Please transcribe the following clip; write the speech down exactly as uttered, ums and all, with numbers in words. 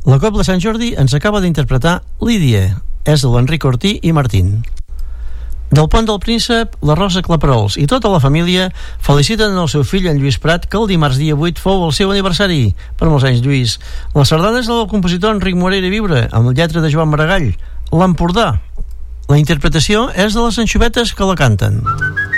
La Cobla Sant Jordi ens acaba d'interpretar Lídia, és de l'Enric Ortí i Martín. Del Pont del Príncep, la Rosa Claperols i tota la família feliciten el seu fill, en Lluís Prat, que el dimarts dia vuit fou el seu aniversari. Per molts anys, Lluís. La sardana és del compositor Enric Morera i Viure, amb la lletra de Joan Maragall. L'Empordà. La interpretació és de les Anxovetes, que la canten.